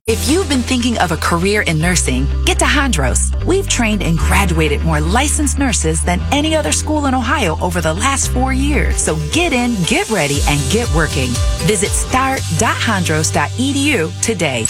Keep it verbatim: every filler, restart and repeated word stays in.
If you've been thinking of a career in nursing, get to Hondros. We've trained and graduated more licensed nurses than any other school in Ohio over the last four years. So get in, get ready, and get working. Visit start dot hondros dot e d u today.